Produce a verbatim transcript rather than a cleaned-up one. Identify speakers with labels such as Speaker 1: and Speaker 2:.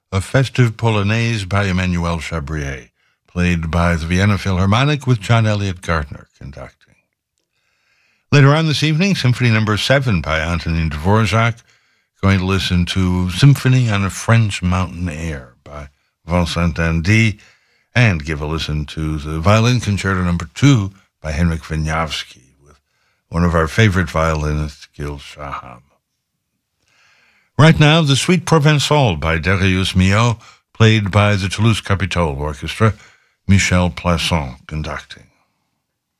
Speaker 1: a festive polonaise by Emmanuel Chabrier, played by the Vienna Philharmonic with John Elliott Gardner conducting. Later on this evening, Symphony Number seven by Antonin Dvorak. Going to listen to Symphony on a French Mountain Air by Vincent Dandy, and give a listen to the Violin Concerto Number two by Henryk Wieniawski with one of our favorite violinists, Gil Shaham. Right now, the Suite Provençale by Darius Milhaud, played by the Toulouse Capitole Orchestra, Michel Plasson conducting.